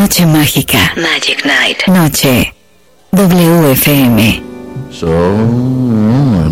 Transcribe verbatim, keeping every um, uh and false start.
Noche mágica. Magic Night. Noche. W F M. So